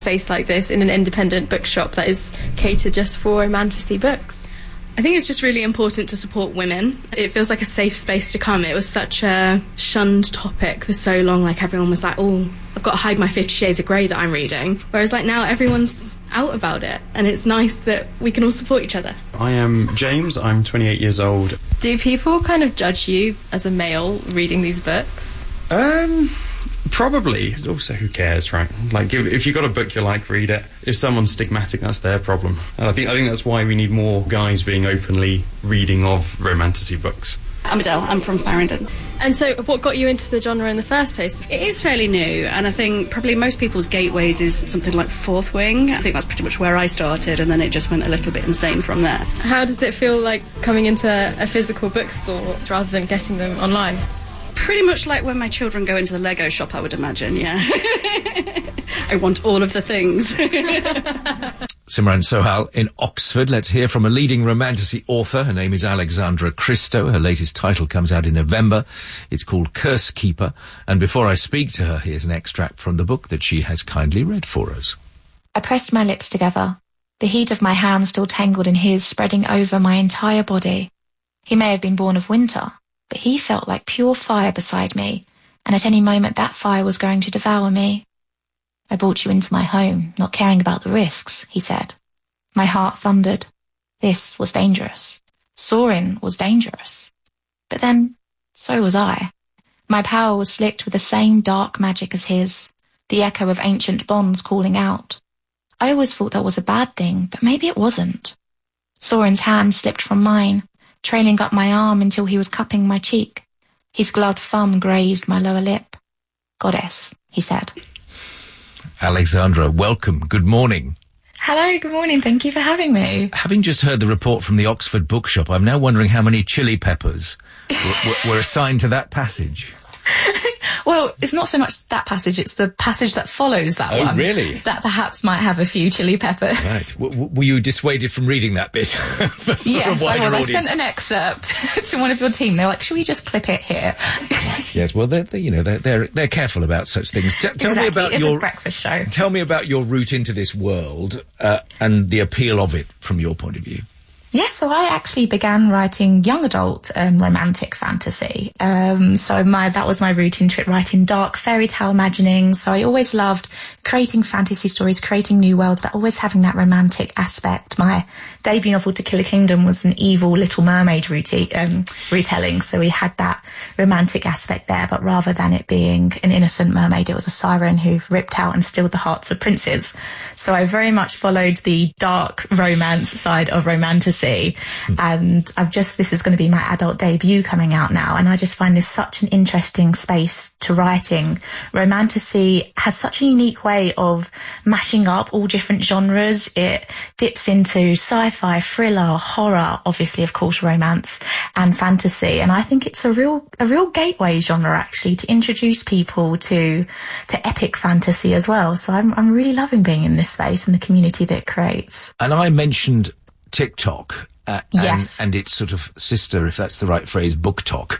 space like this in an independent bookshop that is catered just for romantasy books? I think it's just really important to support women. It feels like a safe space to come. It was such a shunned topic for so long, like everyone was like, oh, I've got to hide my 50 Shades of Grey that I'm reading. Whereas like now everyone's out about it, and it's nice that we can all support each other. I am James, I'm 28 years old. Do people kind of judge you as a male reading these books? Probably. Also, who cares, right? Like, if you've got a book you like, read it. If someone's stigmatic, that's their problem. And I think that's why we need more guys being openly reading of romantasy books. I'm Adele, I'm from Farringdon. And so what got you into the genre in the first place? It is fairly new, and I think probably most people's gateways is something like Fourth Wing. I think that's pretty much where I started, and then it just went a little bit insane from there. How does it feel like coming into a physical bookstore rather than getting them online? Pretty much like when my children go into the Lego shop, I would imagine, yeah. I want all of the things. Simran Sohal in Oxford. Let's hear from a leading romantasy author. Her name is Alexandra Christo. Her latest title comes out in November. It's called Curse Keeper. And before I speak to her, here's an extract from the book that she has kindly read for us. I pressed my lips together, the heat of my hand still tangled in his, spreading over my entire body. He may have been born of winter, but he felt like pure fire beside me, and at any moment that fire was going to devour me. I brought you into my home, not caring about the risks, he said. My heart thundered. This was dangerous. Sorin was dangerous. But then, so was I. My power was slicked with the same dark magic as his, the echo of ancient bonds calling out. I always thought that was a bad thing, but maybe it wasn't. Sorin's hand slipped from mine, trailing up my arm until he was cupping my cheek. His gloved thumb grazed my lower lip. Goddess, he said. Alexandra, welcome. Good morning. Hello, good morning. Thank you for having me. Having just heard the report from the Oxford Bookshop, I'm now wondering how many chili peppers were assigned to that passage. Well, it's not so much that passage, it's the passage that follows that one. Oh, really? That perhaps might have a few chili peppers. Right. Were you dissuaded from reading that bit? Yes, I was. Audience? I sent an excerpt to one of your team. They're like, should we just clip it here? Yes, well, they're careful about such things. Tell me about it's a breakfast show. Tell me about your route into this world and the appeal of it from your point of view. Yes, so I actually began writing young adult romantic fantasy. That was my route into it, writing dark fairy tale imagining. So I always loved creating fantasy stories, creating new worlds, but always having that romantic aspect. My debut novel, To Kill a Kingdom, was an evil Little Mermaid retelling. So we had that romantic aspect there, but rather than it being an innocent mermaid, it was a siren who ripped out and stilled the hearts of princes. So I very much followed the dark romance side of romantasy. And this is going to be my adult debut coming out now, and I just find this such an interesting space to writing. Romantasy has such a unique way of mashing up all different genres. It dips into sci-fi, thriller, horror, obviously, of course, romance and fantasy. And I think it's a real gateway genre, actually, to introduce people to epic fantasy as well. So I'm really loving being in this space and the community that it creates. And I mentioned TikTok yes. and its sort of sister, if that's the right phrase, BookTok.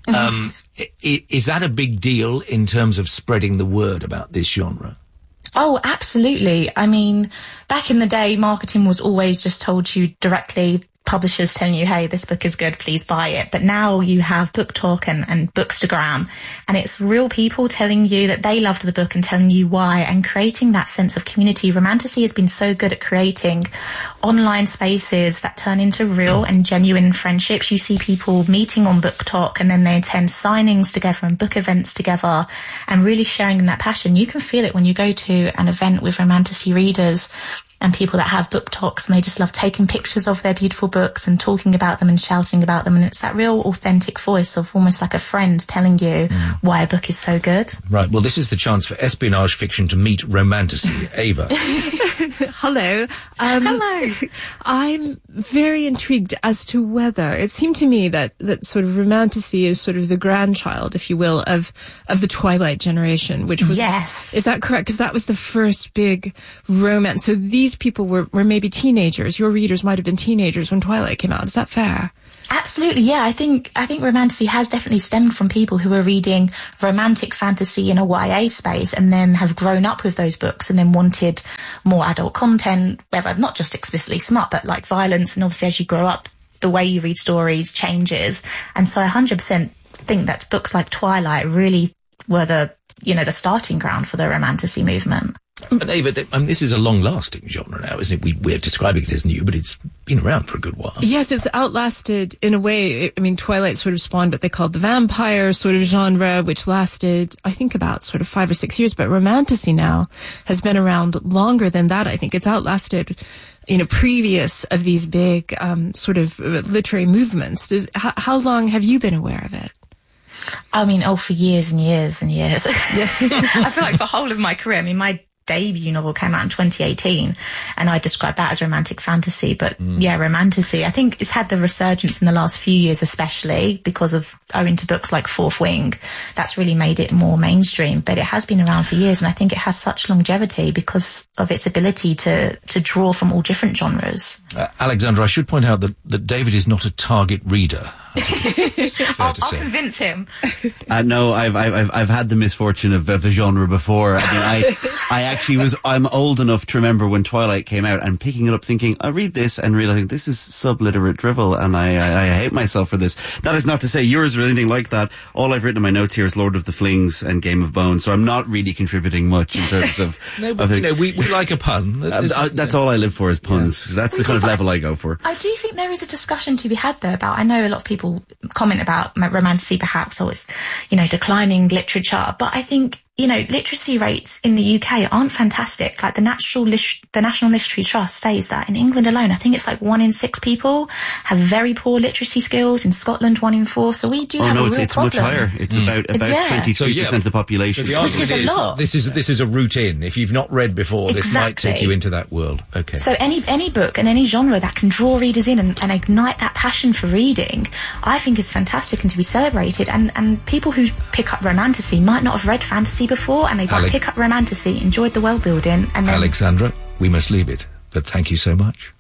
Is that a big deal in terms of spreading the word about this genre? Oh, absolutely. I mean, back in the day, marketing was always just told you directly, publishers telling you, hey, this book is good, please buy it. But now you have BookTok and Bookstagram, and it's real people telling you that they loved the book and telling you why, and creating that sense of community. Romantasy has been so good at creating online spaces that turn into real and genuine friendships. You see people meeting on BookTok, and then they attend signings together and book events together, and really sharing in that passion. You can feel it when you go to an event with romantasy readers and people that have book talks, and they just love taking pictures of their beautiful books and talking about them and shouting about them. And it's that real authentic voice of almost like a friend telling you why a book is so good. Right. Well, this is the chance for espionage fiction to meet romantasy. Ava. Hello. Hello. I'm very intrigued as to whether it seemed to me that sort of romantasy is sort of the grandchild, if you will, of the Twilight generation, which was... Yes. Is that correct? Because that was the first big romance. So these these people were maybe teenagers. Your readers might have been teenagers when Twilight came out. Is that fair? Absolutely, yeah. I think romantasy has definitely stemmed from people who are reading romantic fantasy in a YA space and then have grown up with those books and then wanted more adult content, whether not just explicitly smut, but like violence. And obviously as you grow up, the way you read stories changes. And so I 100% think that books like Twilight really were the starting ground for the romantasy movement. But Ava, this is a long-lasting genre now, isn't it? We're describing it as new, but it's been around for a good while. Yes, it's outlasted in a way. I mean, Twilight sort of spawned what they called the vampire sort of genre, which lasted, I think, about sort of 5 or 6 years. But romantasy now has been around longer than that. I think it's outlasted, previous of these big sort of literary movements. How long have you been aware of it? I mean, for years and years and years. I feel like for the whole of my career, my debut novel came out in 2018 and I describe that as romantic fantasy, but romantasy, I think it's had the resurgence in the last few years, especially because of owing to books like Fourth Wing. That's really made it more mainstream, but it has been around for years, and I think it has such longevity because of its ability to draw from all different genres. Alexandra, I should point out that David is not a target reader. I'll convince him. No, I've had the misfortune of the genre before. I mean, I'm old enough to remember when Twilight came out and picking it up thinking, I read this and realizing this is subliterate drivel and I hate myself for this. That is not to say yours or anything like that. All I've written in my notes here is Lord of the Flings and Game of Bones, so I'm not really contributing much in terms of... we like a pun. That's all I live for is puns. Yeah. That's the kind of level I go for. I do think there is a discussion to be had there about, I know a lot of people comment about romantasy perhaps, or it's, declining literature, but I think, literacy rates in the UK aren't fantastic. Like the National Literary Trust says that in England alone, I think it's like 1 in 6 people have very poor literacy skills. In Scotland, 1 in 4. So we do have a real problem. It's much higher. It's about 23% of the population. So which is a lot. This is a route in. If you've not read before, this might take you into that world. Okay. So any book and any genre that can draw readers in and ignite that passion for reading, I think is fantastic and to be celebrated. And people who pick up romantasy might not have read fantasy before, and they might pick up romantasy, enjoyed the world building, and then... Alexandra, we must leave it, but thank you so much.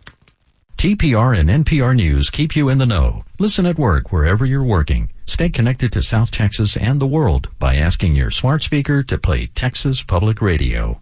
TPR and NPR News keep you in the know. Listen at work wherever you're working. Stay connected to South Texas and the world by asking your smart speaker to play Texas Public Radio.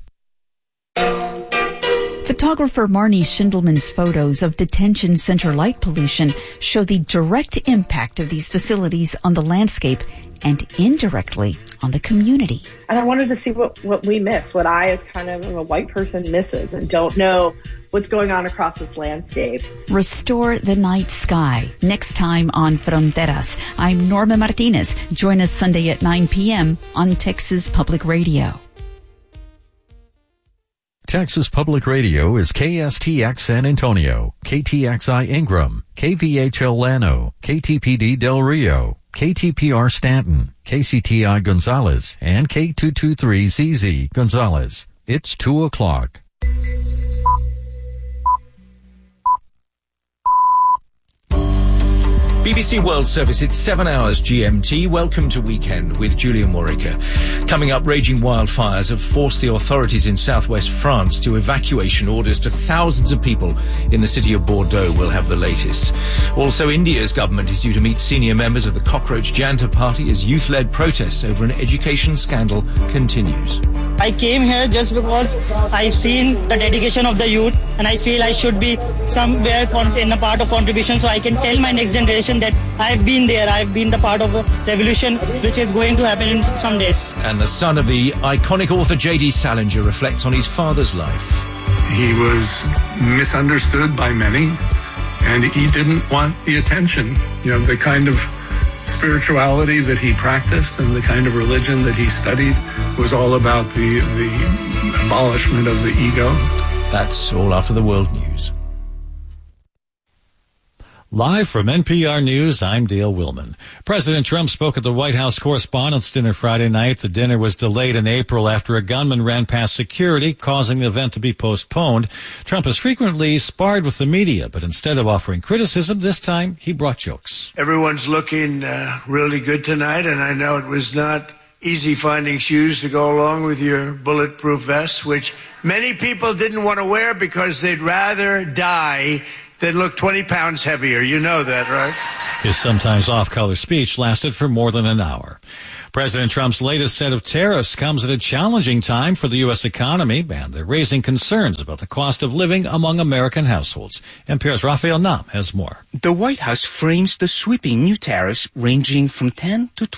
Photographer Marnie Schindelman's photos of detention center light pollution show the direct impact of these facilities on the landscape and indirectly on the community. And I wanted to see what we miss, what I as kind of a white person misses and don't know what's going on across this landscape. Restore the Night Sky. Next time on Fronteras. I'm Norma Martinez. Join us Sunday at 9 p.m. on Texas Public Radio. Texas Public Radio is KSTX San Antonio, KTXI Ingram, KVHL Llano, KTPD Del Rio, KTPR Stanton, KCTI Gonzales, and K223ZZ Gonzales. It's 2 o'clock. BBC World Service, it's 7 hours GMT. Welcome to Weekend with Julia Morica. Coming up, raging wildfires have forced the authorities in southwest France to evacuation orders to thousands of people in the city of Bordeaux. We'll have the latest. Also, India's government is due to meet senior members of the Cockroach Janta Party as youth-led protests over an education scandal continues. I came here just because I've seen the dedication of the youth and I feel I should be somewhere in a part of contribution so I can tell my next generation that I've been there, I've been the part of a revolution which is going to happen in some days. And the son of the iconic author J.D. Salinger reflects on his father's life. He was misunderstood by many and he didn't want the attention. The kind of spirituality that he practiced and the kind of religion that he studied was all about the abolishment of the ego. That's all after the world news. Live from NPR News, I'm Dale Willman. President Trump spoke at the White House Correspondents' Dinner Friday night. The dinner was delayed in April after a gunman ran past security, causing the event to be postponed. Trump has frequently sparred with the media, but instead of offering criticism, this time he brought jokes. Everyone's looking really good tonight, and I know it was not easy finding shoes to go along with your bulletproof vest, which many people didn't want to wear because they'd rather die than look 20 pounds heavier. You know that, right? His sometimes off-color speech lasted for more than an hour. President Trump's latest set of tariffs comes at a challenging time for the U.S. economy, and they're raising concerns about the cost of living among American households. NPR's Raphael Nam has more. The White House frames the sweeping new tariffs ranging from 10 to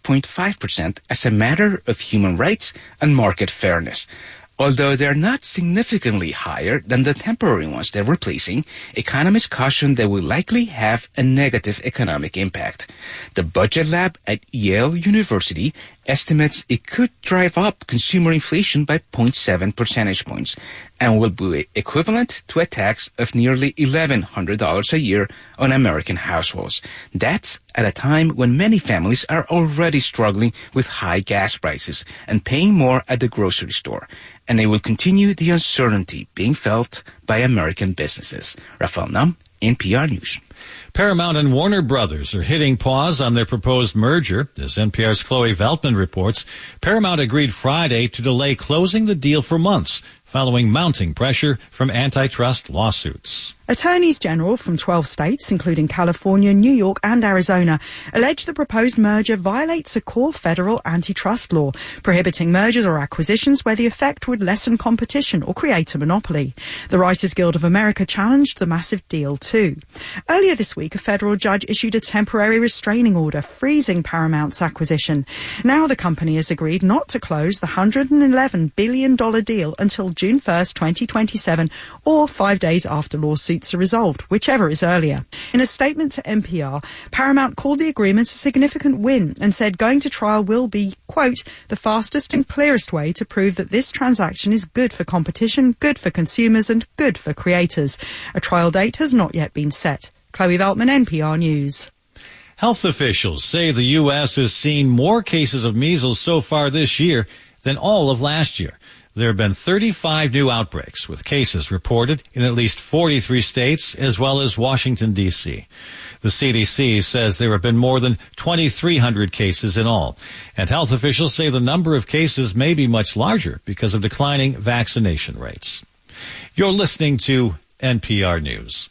12.5% as a matter of human rights and market fairness. Although they're not significantly higher than the temporary ones they're replacing, economists caution they will likely have a negative economic impact. The Budget Lab at Yale University estimates it could drive up consumer inflation by 0.7 percentage points and will be equivalent to a tax of nearly $1,100 a year on American households. That's at a time when many families are already struggling with high gas prices and paying more at the grocery store. And they will continue the uncertainty being felt by American businesses. Raphael Nam, NPR News. Paramount and Warner Brothers are hitting pause on their proposed merger. As NPR's Chloe Veltman reports, Paramount agreed Friday to delay closing the deal for months, following mounting pressure from antitrust lawsuits. Attorneys general from 12 states, including California, New York and Arizona, allege the proposed merger violates a core federal antitrust law, prohibiting mergers or acquisitions where the effect would lessen competition or create a monopoly. The Writers Guild of America challenged the massive deal too. Earlier this week, a federal judge issued a temporary restraining order freezing Paramount's acquisition. Now the company has agreed not to close the $111 billion deal until June 1st, 2027, or 5 days after lawsuits are resolved, whichever is earlier. In a statement to NPR, Paramount called the agreement a significant win and said going to trial will be, quote, the fastest and clearest way to prove that this transaction is good for competition, good for consumers and good for creators. A trial date has not yet been set. Chloe Veltman, NPR News. Health officials say the U.S. has seen more cases of measles so far this year than all of last year. There have been 35 new outbreaks, with cases reported in at least 43 states, as well as Washington, D.C. The CDC says there have been more than 2,300 cases in all. And health officials say the number of cases may be much larger because of declining vaccination rates. You're listening to NPR News.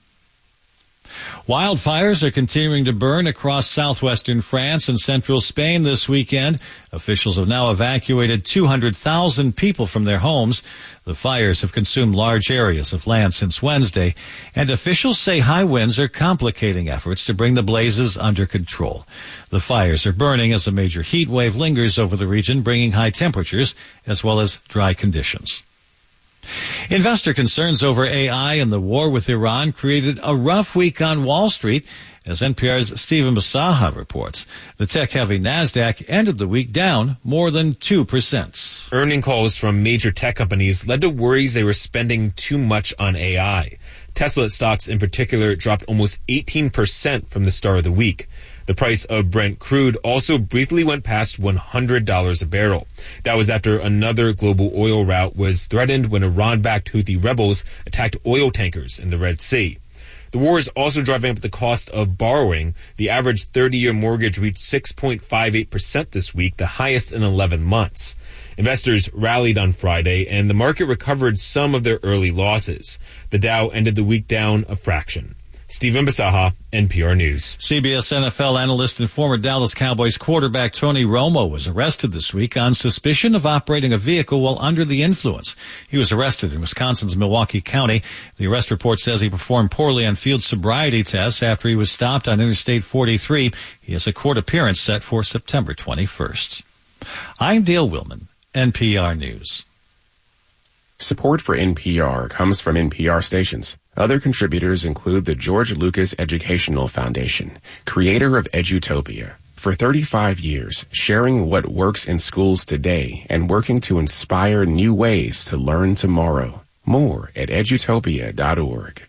Wildfires are continuing to burn across southwestern France and central Spain this weekend. Officials have now evacuated 200,000 people from their homes. The fires have consumed large areas of land since Wednesday, and officials say high winds are complicating efforts to bring the blazes under control. The fires are burning as a major heat wave lingers over the region, bringing high temperatures as well as dry conditions. Investor concerns over AI and the war with Iran created a rough week on Wall Street, as NPR's Stephen Basaha reports. The tech-heavy NASDAQ ended the week down more than 2%. Earning calls from major tech companies led to worries they were spending too much on AI. Tesla stocks in particular dropped almost 18% from the start of the week. The price of Brent crude also briefly went past $100 a barrel. That was after another global oil route was threatened when Iran-backed Houthi rebels attacked oil tankers in the Red Sea. The war is also driving up the cost of borrowing. The average 30-year mortgage reached 6.58% this week, the highest in 11 months. Investors rallied on Friday, and the market recovered some of their early losses. The Dow ended the week down a fraction. Stephen Basaha, NPR News. CBS NFL analyst and former Dallas Cowboys quarterback Tony Romo was arrested this week on suspicion of operating a vehicle while under the influence. He was arrested in Wisconsin's Milwaukee County. The arrest report says he performed poorly on field sobriety tests after he was stopped on Interstate 43. He has a court appearance set for September 21st. I'm Dale Willman, NPR News. Support for NPR comes from NPR stations. Other contributors include the George Lucas Educational Foundation, creator of Edutopia. For 35 years, sharing what works in schools today and working to inspire new ways to learn tomorrow. More at edutopia.org.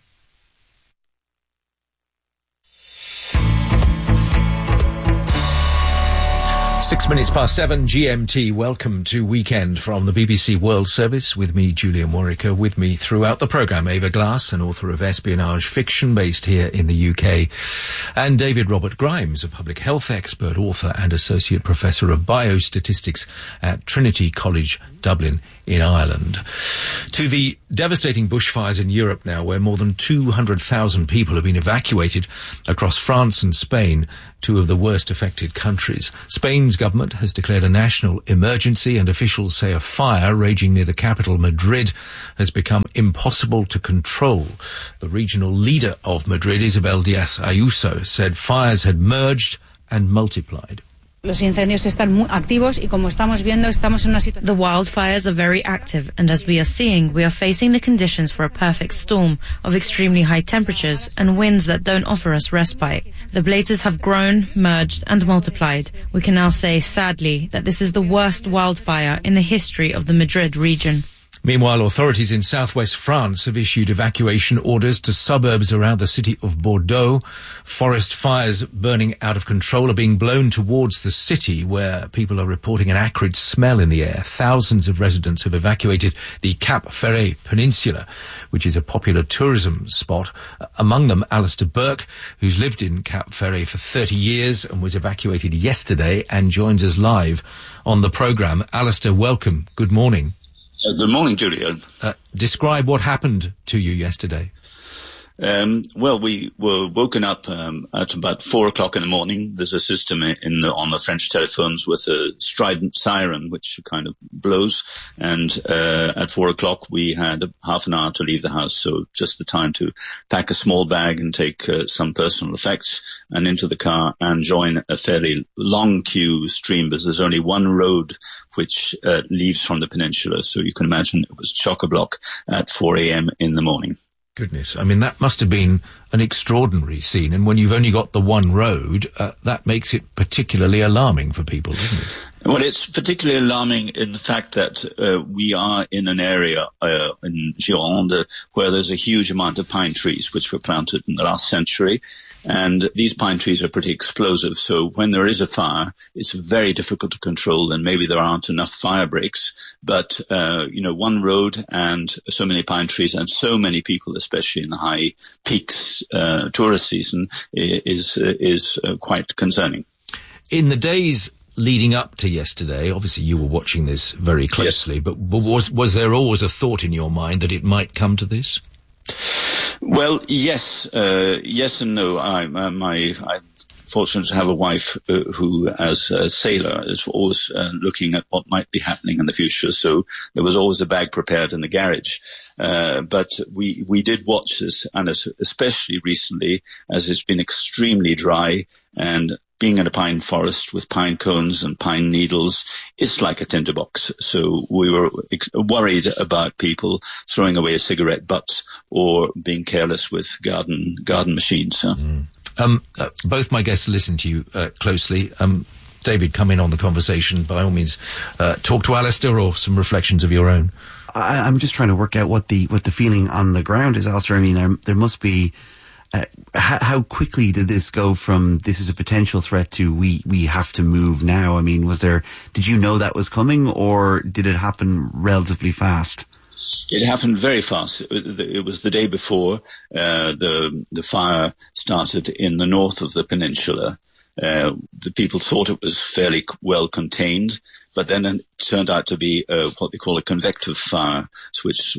7:06 GMT. Welcome to Weekend from the BBC World Service with me, Julian Warwicker. With me throughout the programme, Ava Glass, an author of espionage fiction based here in the UK, and David Robert Grimes, a public health expert, author and associate professor of biostatistics at Trinity College, Dublin in Ireland. To the devastating bushfires in Europe now, where more than 200,000 people have been evacuated across France and Spain, two of the worst affected countries. Spain's government has declared a national emergency, and officials say a fire raging near the capital, Madrid, has become impossible to control. The regional leader of Madrid, Isabel Díaz Ayuso, said fires had merged and multiplied. Los incendios están muy activos y como estamos viendo estamos en una situación. The wildfires are very active, and as we are seeing, we are facing the conditions for a perfect storm of extremely high temperatures and winds that don't offer us respite. The blazes have grown, merged and multiplied. We can now say, sadly, that this is the worst wildfire in the history of the Madrid region. Meanwhile, authorities in southwest France have issued evacuation orders to suburbs around the city of Bordeaux. Forest fires burning out of control are being blown towards the city, where people are reporting an acrid smell in the air. Thousands of residents have evacuated the Cap Ferret Peninsula, which is a popular tourism spot. Among them, Alistair Burke, who's lived in Cap Ferret for 30 years and was evacuated yesterday and joins us live on the programme. Alistair, welcome. Good morning. Good morning, Julian. Describe what happened to you yesterday. Well, we were woken up at about 4 o'clock in the morning. There's a system on the French telephones with a strident siren which kind of blows, and at 4 o'clock we had half an hour to leave the house, so just the time to pack a small bag and take some personal effects and into the car and join a fairly long queue stream, because there's only one road which leaves from the peninsula, so you can imagine it was chock-a-block at 4 a.m. in the morning. Goodness, I mean, that must have been an extraordinary scene, and when you've only got the one road, that makes it particularly alarming for people, doesn't it? Well, it's particularly alarming in the fact that we are in an area in Gironde where there's a huge amount of pine trees which were planted in the last century. And these pine trees are pretty explosive, so when there is a fire, it's very difficult to control, and maybe there aren't enough fire breaks. But, one road and so many pine trees and so many people, especially in the high peaks tourist season, is quite concerning. In the days leading up to yesterday, obviously you were watching this very closely, yes. But was there always a thought in your mind that it might come to this? Well, yes and no. I'm fortunate to have a wife who, as a sailor, is always looking at what might be happening in the future. So there was always a bag prepared in the garage. But we did watch this, and especially recently, as it's been extremely dry, and being in a pine forest with pine cones and pine needles, it's like a tinderbox. So we were worried about people throwing away cigarette butts or being careless with garden machines. Both my guests listen to you closely. David, come in on the conversation. By all means, talk to Alistair or some reflections of your own. I'm just trying to work out what the feeling on the ground is, Alistair. I mean, there must be... how quickly did this go from this is a potential threat to we have to move now? I mean, did you know that was coming, or did it happen relatively fast? It happened very fast. It was the day before the fire started in the north of the peninsula. The people thought it was fairly well contained, but then it turned out to be what they call a convective fire, which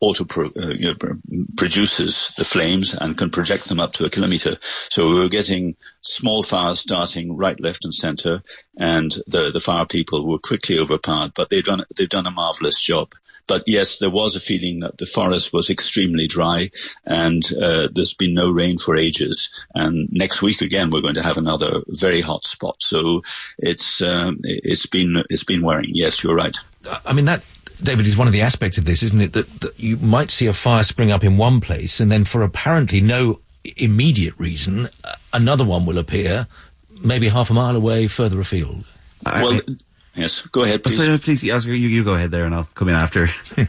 produces the flames and can project them up to 1 kilometer. So we were getting small fires starting right, left, and center, and the fire people were quickly overpowered. But they've done a marvelous job. But yes, there was a feeling that the forest was extremely dry, and there's been no rain for ages. And next week again, we're going to have another very hot spot. So it's been worrying. Yes, you're right. I mean, that, David, is one of the aspects of this, isn't it? That you might see a fire spring up in one place, and then for apparently no immediate reason, another one will appear, maybe half a mile away, further afield. Well. Yes, go ahead, please. Please, Oscar, you go ahead there, and I'll come in after.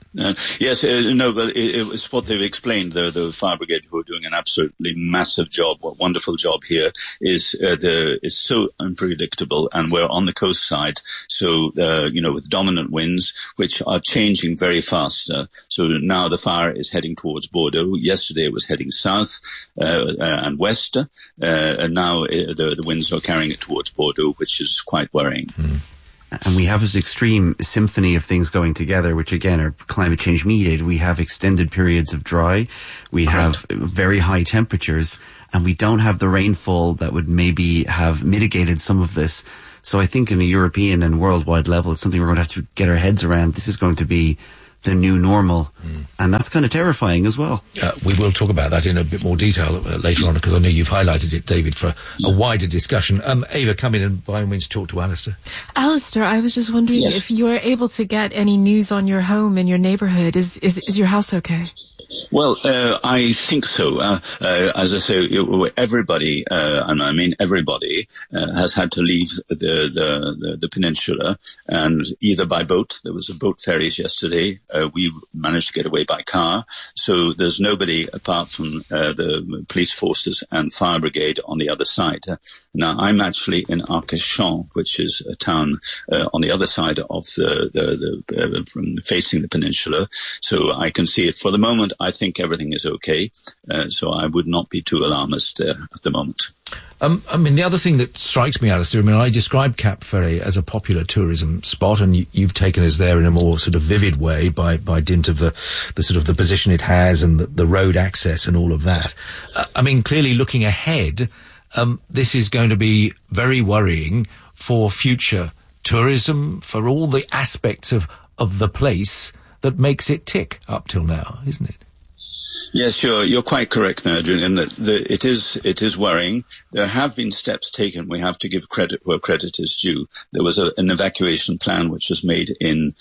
Yes, no, but it was what they've explained. The fire brigade, who are doing an absolutely massive job, what wonderful job here, is so unpredictable, and we're on the coast side, so with dominant winds which are changing very fast. So now the fire is heading towards Bordeaux. Yesterday it was heading south and west, and now the winds are carrying it towards Bordeaux, which is quite worrying. Mm. And we have this extreme symphony of things going together, which again are climate change mediated. We have extended periods of dry, we have very high temperatures, and we don't have the rainfall that would maybe have mitigated some of this. So I think in a European and worldwide level, it's something we're going to have to get our heads around. This is going to be the new normal, and that's kind of terrifying as well. We will talk about that in a bit more detail later on, because I know you've highlighted it, David, for a wider discussion. Ava, come in and by all means talk to Alistair. Alistair, I was just wondering if you're able to get any news on your home and your neighbourhood. Is your house okay? Well, I think so. As I say, everybody, and I mean everybody, has had to leave the peninsula, and either by boat. There was a boat ferries yesterday. We managed to get away by car. So there's nobody apart from the police forces and fire brigade on the other side. Now, I'm actually in Arcachon, which is a town on the other side of from facing the peninsula. So I can see it. For the moment, I think everything is okay, so I would not be too alarmist at the moment. I mean, the other thing that strikes me, Alistair, I described Cap Ferret as a popular tourism spot, and you've taken us there in a more sort of vivid way by dint of the sort of the position it has and the road access and all of that. Clearly looking ahead, this is going to be very worrying for future tourism, for all the aspects of the place that makes it tick up till now, isn't it? Yes, sure. You're quite correct, Adrian, in that it is worrying. There have been steps taken. We have to give credit where credit is due. There was an evacuation plan which was made in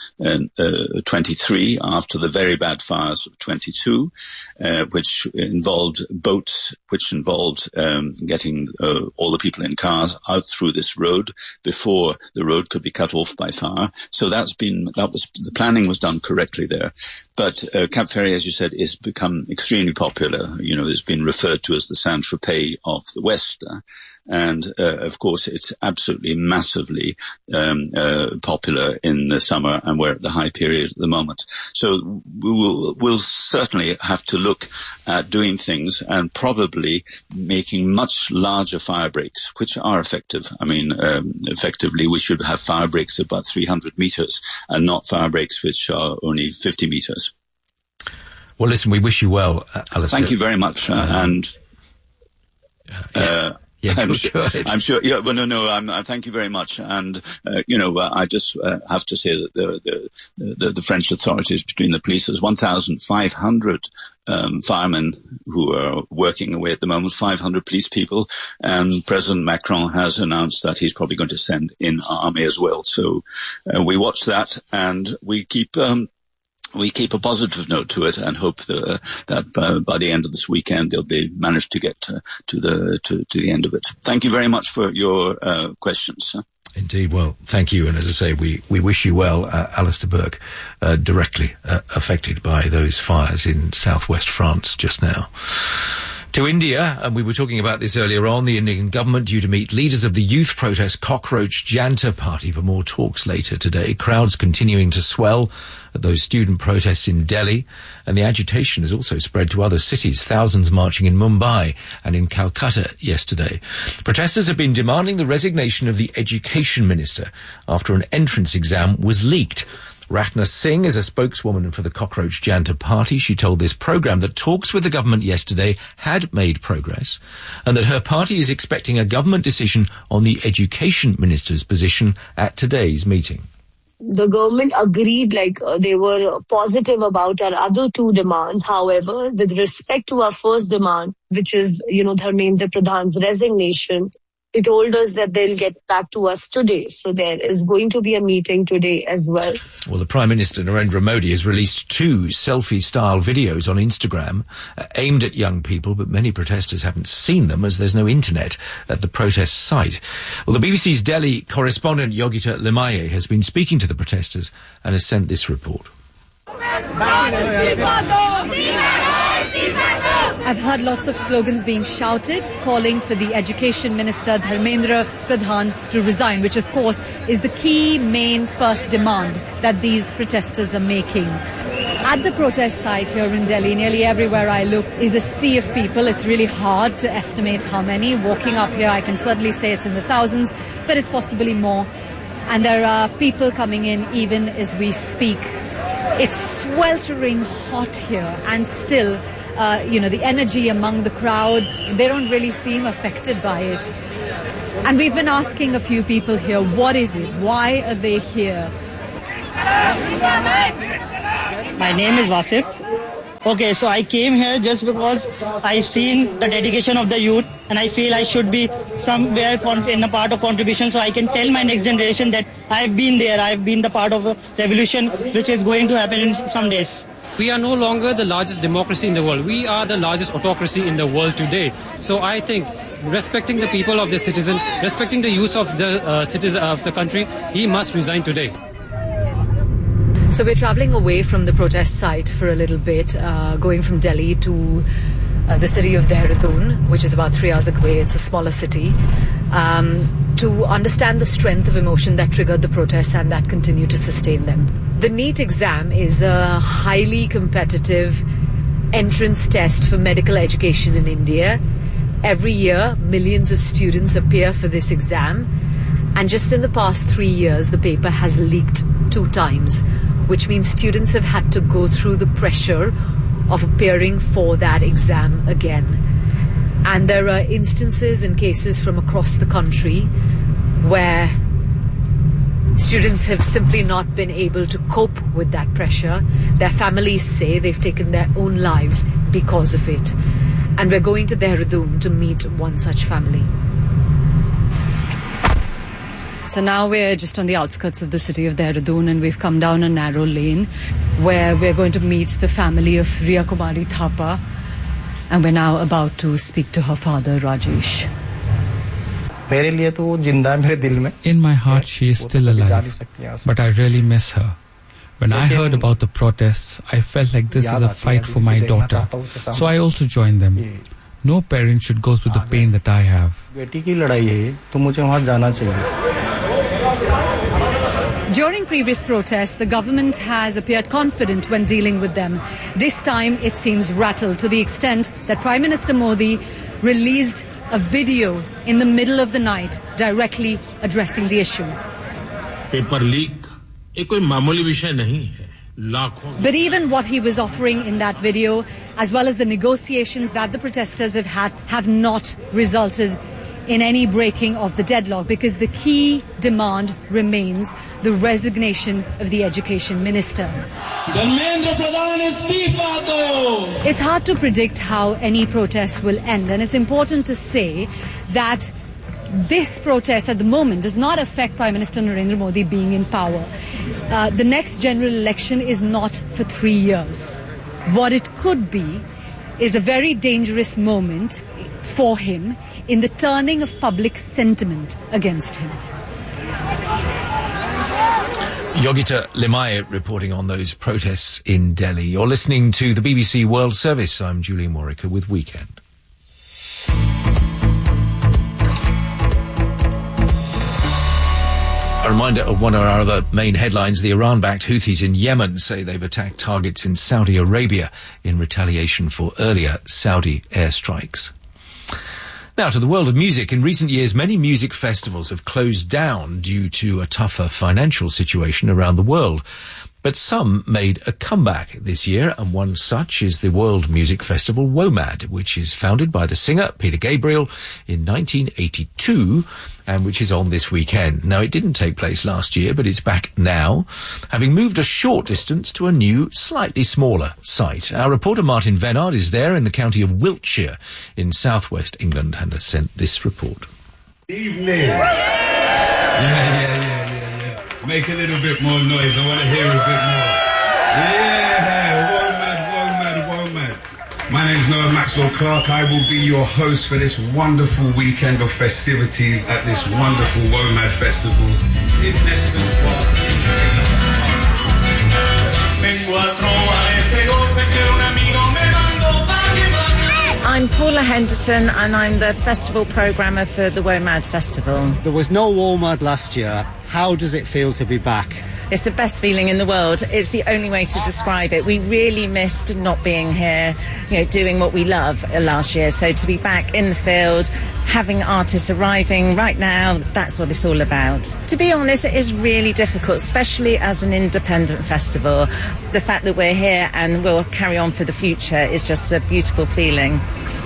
23 after the very bad fires of 22, which involved boats, which involved getting all the people in cars out through this road before the road could be cut off by fire. So the planning was done correctly there. But Cap Ferret, as you said, is become extremely popular. It's been referred to as the Saint-Tropez of the West. And, of course, it's absolutely massively popular in the summer, and we're at the high period at the moment. So we'll certainly have to look at doing things and probably making much larger fire breaks, which are effective. Effectively, we should have fire breaks of about 300 meters and not fire breaks which are only 50 meters. Well, listen, we wish you well, Alistair. Thank you very much. I'm sure. Yeah. Well, no. Thank you very much. And I just have to say that the French authorities, between the police, there's 1,500 firemen who are working away at the moment, 500 police people, and President Macron has announced that he's probably going to send in army as well. So we watch that, and we keep a positive note to it, and hope that by the end of this weekend they'll be managed to get to the end of it. Thank you very much for your questions. Indeed. Well, thank you. And as I say, we wish you well, Alistair Burke, directly affected by those fires in southwest France just now. To India, and we were talking about this earlier on, the Indian government due to meet leaders of the youth protest Cockroach Janta Party for more talks later today. Crowds continuing to swell at those student protests in Delhi, and the agitation has also spread to other cities, thousands marching in Mumbai and in Calcutta yesterday. Protesters have been demanding the resignation of the education minister after an entrance exam was leaked. Ratna Singh is a spokeswoman for the Cockroach Janta Party. She told this programme that talks with the government yesterday had made progress, and that her party is expecting a government decision on the education minister's position at today's meeting. The government agreed, they were positive about our other two demands. However, with respect to our first demand, which is, Dharmendra Pradhan's resignation, they told us that they'll get back to us today. So there is going to be a meeting today as well. Well, the Prime Minister, Narendra Modi, has released 2 selfie-style videos on Instagram aimed at young people, but many protesters haven't seen them as there's no internet at the protest site. Well, the BBC's Delhi correspondent Yogita Limaye has been speaking to the protesters and has sent this report. I've heard lots of slogans being shouted, calling for the Education Minister Dharmendra Pradhan to resign, which of course is the key main first demand that these protesters are making. At the protest site here in Delhi, nearly everywhere I look is a sea of people. It's really hard to estimate how many. Walking up here, I can certainly say it's in the thousands, but it's possibly more. And there are people coming in even as we speak. It's sweltering hot here, and still, the energy among the crowd, they don't really seem affected by it. And we've been asking a few people here, what is it? Why are they here? My name is Vasif. Okay, so I came here just because I've seen the dedication of the youth, and I feel I should be somewhere in a part of contribution, so I can tell my next generation that I've been there, I've been the part of a revolution which is going to happen in some days. We are no longer the largest democracy in the world. We are the largest autocracy in the world today. So I think respecting the people of the citizen, respecting the youth of the citizen of the country, he must resign today. So we're travelling away from the protest site for a little bit, going from Delhi to the city of Dehradun, which is about 3 hours away. It's a smaller city, to understand the strength of emotion that triggered the protests and that continue to sustain them. The NEET exam is a highly competitive entrance test for medical education in India. Every year, millions of students appear for this exam. And just in the past 3 years, the paper has leaked 2 times, which means students have had to go through the pressure of appearing for that exam again. And there are instances and cases from across the country where students have simply not been able to cope with that pressure. Their families say they've taken their own lives because of it. And we're going to Dehradun to meet one such family. So now we're just on the outskirts of the city of Dehradun, and we've come down a narrow lane where we're going to meet the family of Riya Kumari Thapa, and we're now about to speak to her father, Rajesh. In my heart, she is still alive, but I really miss her. When I heard about the protests, I felt like this is a fight for my daughter, so I also joined them. No parent should go through the pain that I have. During previous protests, the government has appeared confident when dealing with them. This time, it seems rattled to the extent that Prime Minister Modi released a video in the middle of the night directly addressing the issue. Paper leak, ये कोई मामूली विषय नहीं है. But even what he was offering in that video, as well as the negotiations that the protesters have had, have not resulted in any breaking of the deadlock, because the key demand remains the resignation of the education minister. Dharmendra Pradhan istifa do! It's hard to predict how any protest will end, and it's important to say that this protest at the moment does not affect Prime Minister Narendra Modi being in power. The next general election is not for 3 years. What it could be is a very dangerous moment for him in the turning of public sentiment against him. Yogita Limaye reporting on those protests in Delhi. You're listening to the BBC World Service. I'm Julian Warwick with Weekend. A reminder of one of our other main headlines. The Iran-backed Houthis in Yemen say they've attacked targets in Saudi Arabia in retaliation for earlier Saudi airstrikes. Now to the world of music. In recent years, many music festivals have closed down due to a tougher financial situation around the world. But some made a comeback this year, and one such is the World Music Festival WOMAD, which is founded by the singer Peter Gabriel in 1982, and which is on this weekend. Now, it didn't take place last year, but it's back now, having moved a short distance to a new, slightly smaller site. Our reporter Martin Vennard is there in the county of Wiltshire in southwest England and has sent this report. Evening. Yeah. Make a little bit more noise. I want to hear a bit more. Yeah, WOMAD. My name's Noah Maxwell Clark. I will be your host for this wonderful weekend of festivities at this wonderful WOMAD festival in Neston Park. I'm Paula Henderson and I'm the festival programmer for the WOMAD Festival. There was no WOMAD last year. How does it feel to be back? It's the best feeling in the world. It's the only way to describe it. We really missed not being here, doing what we love last year. So to be back in the field, having artists arriving right now, that's what it's all about. To be honest, it is really difficult, especially as an independent festival. The fact that we're here and we'll carry on for the future is just a beautiful feeling.